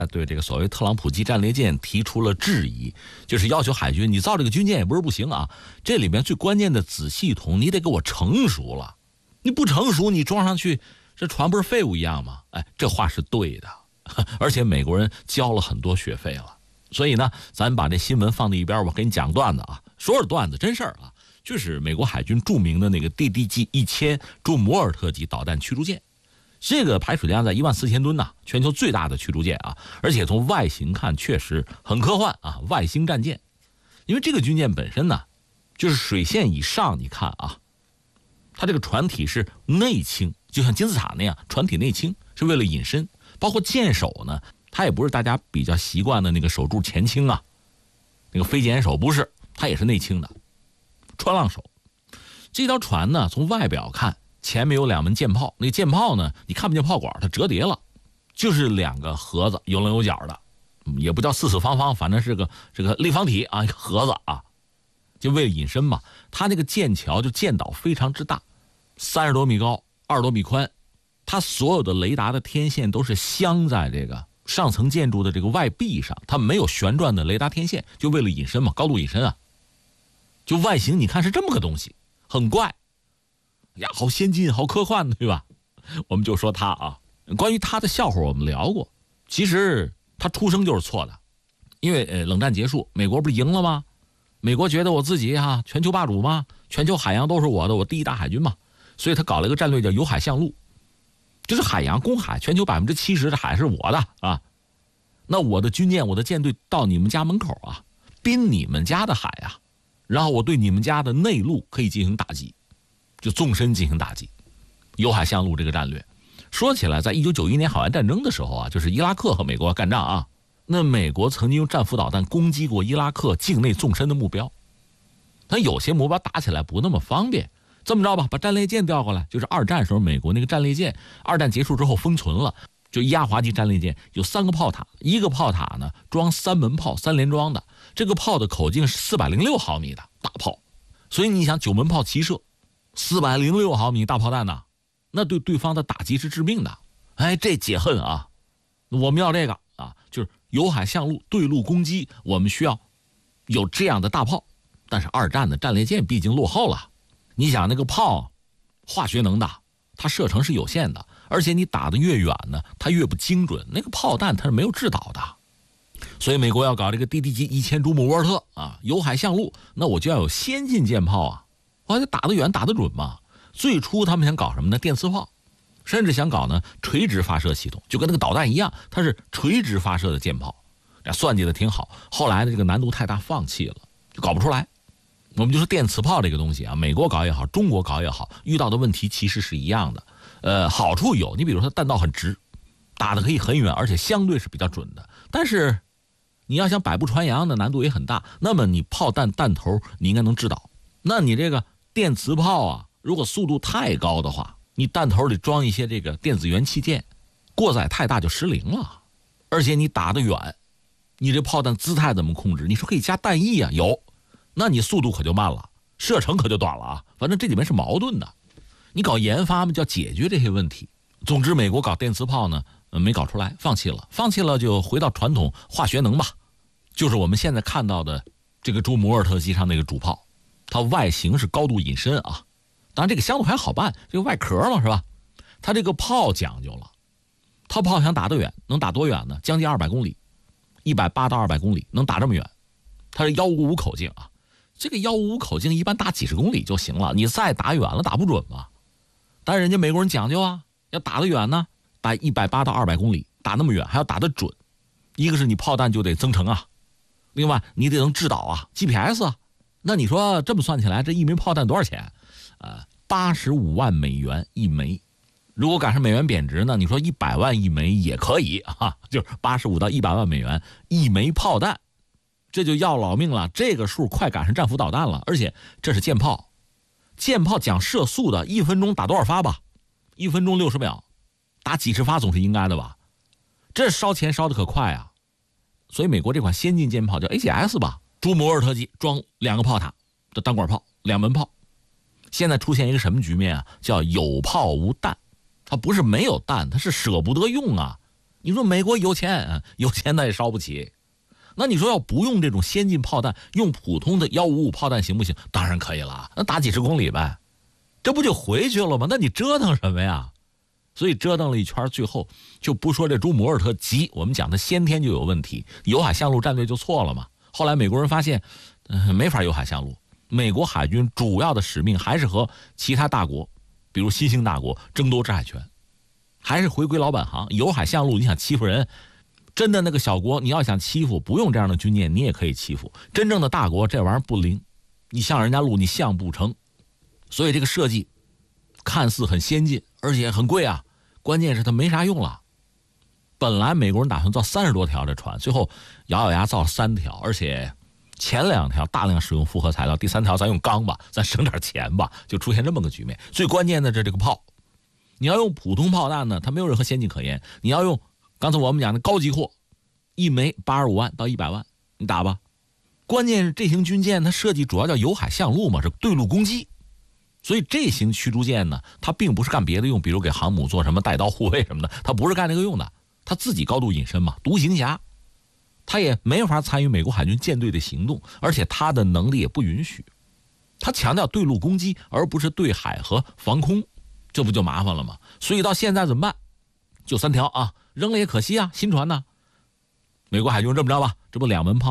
对这个所谓特朗普级战列舰提出了质疑，就是要求海军你造这个军舰也不是不行啊，这里面最关键的子系统你得给我成熟了，你不成熟你装上去这船不是废物一样吗？这话是对的，而且美国人交了很多学费了。所以呢，咱把这新闻放在一边，我给你讲段子啊，说是段子真事儿啊，就是美国海军著名的那个 DDG-1000驻摩尔特级导弹驱逐舰。这个排水量在14000吨呐，全球最大的驱逐舰啊，而且从外形看确实很科幻啊，外星战舰。因为这个军舰本身呢，就是水线以上，你看啊，它这个船体是内倾，就像金字塔那样，船体内倾是为了隐身。包括舰首呢，它也不是大家比较习惯的那个手柱前倾啊，那个飞剪手不是，它也是内倾的，穿浪手。这条船呢，从外表看，前面有2门舰炮，那个舰炮呢，你看不见炮管，它折叠了，就是2个盒子，有棱有角的，也不叫四四方方，反正是个这个立方体啊，一个盒子啊，就为了隐身嘛。它那个舰桥就舰岛非常之大，30多米高，20多米宽，它所有的雷达的天线都是镶在这个上层建筑的这个外壁上，它没有旋转的雷达天线，就为了隐身嘛，高度隐身啊。就外形你看是这么个东西，很怪呀，好先进，好科幻，对吧？我们就说它啊，关于它的笑话我们聊过，其实它出生就是错的，因为冷战结束，美国不是赢了吗？美国觉得我自己全球霸主嘛，全球海洋都是我的，我第一大海军嘛，所以他搞了一个战略叫有海向陆，就是海洋公海，全球70%的海是我的啊。那我的军舰，我的舰队到你们家门口啊，滨你们家的海啊，然后我对你们家的内陆可以进行打击，就纵深进行打击，有海向陆这个战略。说起来，在1991年海湾战争的时候啊，就是伊拉克和美国干仗啊，那美国曾经用战斧导弹攻击过伊拉克境内纵深的目标，它有些目标打起来不那么方便。这么着吧，把战列舰调过来，就是二战时候美国那个战列舰，二战结束之后封存了，就压滑级战列舰有3个炮塔，一个炮塔呢装3门炮，3连装的，这个炮的口径是406毫米的大炮，所以你想9门炮齐射，406毫米大炮弹呢，那对对方的打击是致命的。这解恨啊，我们要这个啊，就是有海向陆对陆攻击，我们需要有这样的大炮。但是二战的战列舰毕竟落后了，你想那个炮化学能的，它射程是有限的，而且你打得越远呢，它越不精准，那个炮弹它是没有制导的。所以美国要搞这个 DDG-1000驻摩尔特啊，有海向陆，那我就要有先进舰炮啊，我还得打得远打得准嘛。最初他们想搞什么呢？电磁炮，甚至想搞呢垂直发射系统，就跟那个导弹一样，它是垂直发射的舰炮，算计的挺好。后来的这个难度太大，放弃了，就搞不出来。我们就说电磁炮这个东西啊，美国搞也好，中国搞也好，遇到的问题其实是一样的。好处有，你比如说弹道很直，打得可以很远，而且相对是比较准的。但是你要想百步穿杨的难度也很大。那么你炮弹弹头你应该能制导，那你这个电磁炮啊，如果速度太高的话，你弹头里装一些这个电子元器件，过载太大就失灵了。而且你打得远，你这炮弹姿态怎么控制？你说可以加弹翼啊，有，那你速度可就慢了，射程可就短了啊。反正这里面是矛盾的，你搞研发嘛，就要解决这些问题。总之美国搞电磁炮呢没搞出来，放弃了就回到传统化学能吧，就是我们现在看到的这个驻摩尔特级上那个主炮，它外形是高度隐身啊。当然这个相对还好办，这个外壳嘛是吧？它这个炮讲究了，它炮想打得远，能打多远呢？将近200公里，180到200公里，能打这么远。它是155口径啊，这个155口径一般打几十公里就行了，你再打远了打不准嘛。但是人家美国人讲究啊，要打得远呢，打180到200公里，打那么远还要打得准。一个是你炮弹就得增程啊，另外你得能制导啊 ，GPS 啊。那你说这么算起来，这一枚炮弹多少钱？85万美元一枚。如果赶上美元贬值呢，你说100万一枚也可以啊，就是85到100万美元一枚炮弹，这就要老命了。这个数快赶上战斧导弹了，而且这是舰炮，舰炮讲射速的，1分钟打多少发吧？1分钟60秒，打几十发总是应该的吧？这烧钱烧的可快啊！所以美国这款先进舰炮叫 AGS 吧，驻摩尔特级装2个炮塔的单管炮，2门炮。现在出现一个什么局面啊？叫有炮无弹。它不是没有弹，它是舍不得用啊。 你说美国有钱，有钱那也烧不起。那你说要不用这种先进炮弹，用普通的155炮弹行不行？当然可以了，那打几十公里呗，这不就回去了吗？那你折腾什么呀？所以折腾了一圈，最后就不说这朱姆沃尔特级，我们讲的先天就有问题，有海相陆战略就错了嘛。后来美国人发现，没法有海相陆。美国海军主要的使命还是和其他大国，比如新兴大国争夺制海权，还是回归老本行。有海相陆，你想欺负人，真的那个小国，你要想欺负，不用这样的军舰，你也可以欺负。真正的大国，这玩意儿不灵，你向人家路，你向不成。所以这个设计看似很先进，而且很贵啊，关键是它没啥用了。本来美国人打算造30多条这船，最后咬牙造了3条，而且前2条大量使用复合材料，第3条咱用钢吧，咱省点钱吧，就出现这么个局面。最关键的是这个炮，你要用普通炮弹呢，它没有任何先进可言。你要用刚才我们讲的高级货，一枚85万到100万，你打吧。关键是这型军舰它设计主要叫有海相陆嘛，是对陆攻击。所以这型驱逐舰呢，它并不是干别的用，比如给航母做什么带刀护卫什么的，它不是干这个用的。它自己高度隐身嘛，独行侠，它也没法参与美国海军舰队的行动，而且它的能力也不允许。它强调对陆攻击，而不是对海和防空，这不就麻烦了吗？所以到现在怎么办？就3条啊，扔了也可惜啊，新船呢。美国海军这么着吧，这不2门炮